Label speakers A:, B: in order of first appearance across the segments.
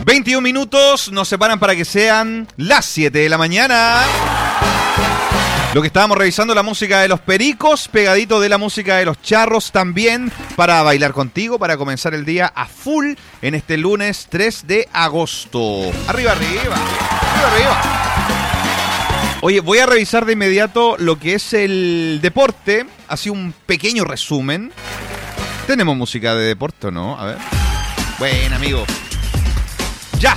A: 21 minutos nos separan para que sean las 7 de la mañana. Lo que estábamos revisando, la música de los Pericos, pegadito de la música de los Charros también, para bailar contigo, para comenzar el día a full en este lunes 3 de agosto. Arriba, arriba, arriba, arriba. Oye, voy a revisar de inmediato lo que es el deporte, así un pequeño resumen. ¿Tenemos música de deporte o no? A ver. Buen amigo. ¡Ya!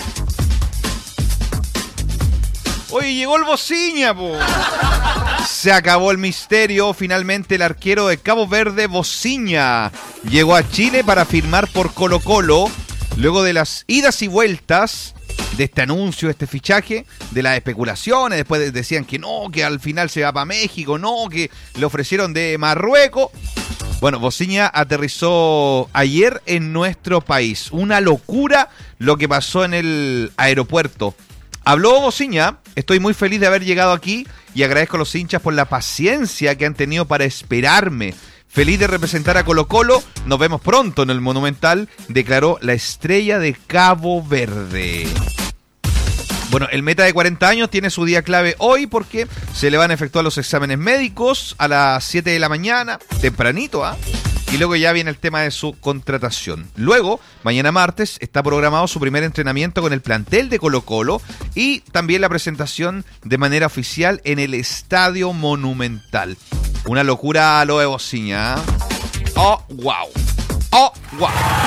A: Oye, llegó el Bociña, po. Se acabó el misterio. Finalmente el arquero de Cabo Verde, Bociña, llegó a Chile para firmar por Colo-Colo. Luego de las idas y vueltas de este anuncio, este fichaje, de las especulaciones, después decían que no, que al final se va para México, no, que le ofrecieron de Marruecos. Bueno, Bociña aterrizó ayer en nuestro país. Una locura lo que pasó en el aeropuerto. Habló Bociña: estoy muy feliz de haber llegado aquí y agradezco a los hinchas por la paciencia que han tenido para esperarme. Feliz de representar a Colo-Colo. Nos vemos pronto en el Monumental, declaró la estrella de Cabo Verde. Bueno, el meta de 40 años tiene su día clave hoy porque se le van a efectuar los exámenes médicos a las 7 de la mañana, tempranito, ¿ah? Y luego ya viene el tema de su contratación. Luego, mañana martes, está programado su primer entrenamiento con el plantel de Colo-Colo y también la presentación de manera oficial en el Estadio Monumental. Una locura lo de Bociña, ¿eh? ¡Oh, wow! ¡Oh, wow!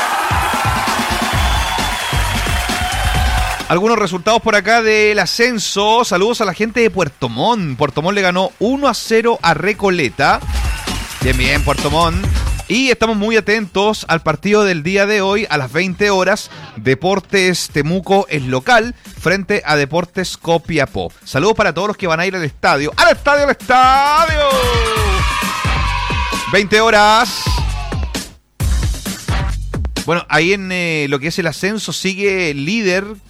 A: Algunos resultados por acá del ascenso. Saludos a la gente de Puerto Montt. Puerto Montt le ganó 1-0 a Recoleta. Bien, bien, Puerto Montt. Y estamos muy atentos al partido del día de hoy a las 20 horas. Deportes Temuco es local frente a Deportes Copiapó. Saludos para todos los que van a ir al estadio. ¡Al estadio, al estadio! 20 horas. Bueno, ahí en lo que es el ascenso sigue líder